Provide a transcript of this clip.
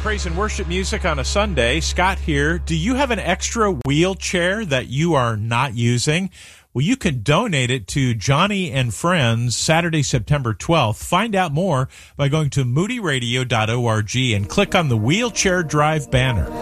Praise and worship music on a Sunday. Scott here. Do you have an extra wheelchair that you are not using? Well, you can donate it to Johnny and Friends Saturday, September 12th. Find out more by going to moodyradio.org and click on the Wheelchair Drive banner.